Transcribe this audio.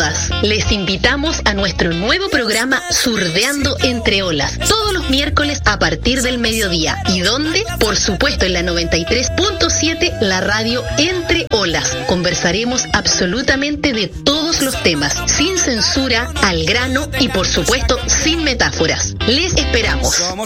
paz. Les invitamos a nuestro nuevo programa Surdeando entre Olas, todos los miércoles a partir del mediodía. ¿Y dónde? Por supuesto en la 93.7, la radio Entre Olas. Conversaremos absolutamente de todos los temas, sin censura, al grano y por supuesto sin metáforas. Les esperamos.